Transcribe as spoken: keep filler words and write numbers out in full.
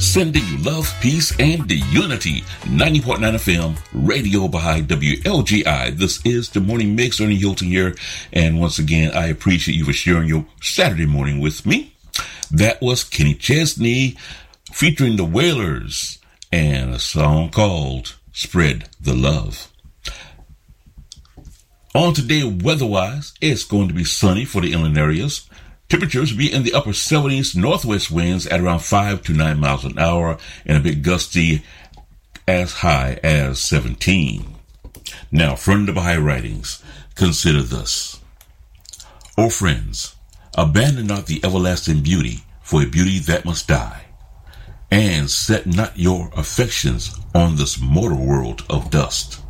Sending you love, peace, and the unity. ninety point nine F M, Radio Baha'i, W L G I. This is the Morning Mix. Ernie Hilton here. And once again, I appreciate you for sharing your Saturday morning with me. That was Kenny Chesney featuring the Wailers and a song called Spread the Love. On today, weather-wise, it's going to be sunny for the inland areas. Temperatures will be in the upper seventies, northwest winds at around five to nine miles an hour, and a bit gusty as high as seventeen. Now, from the Baha'i writings, consider this. O friends, abandon not the everlasting beauty for a beauty that must die, and set not your affections on this mortal world of dust.